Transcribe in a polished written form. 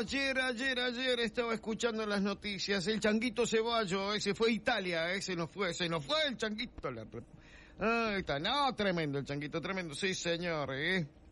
ayer estaba escuchando las noticias. El Changuito Ceballos, se fue a Italia, se nos fue el Changuito. Ahí está, no, tremendo el Changuito, tremendo, sí señor,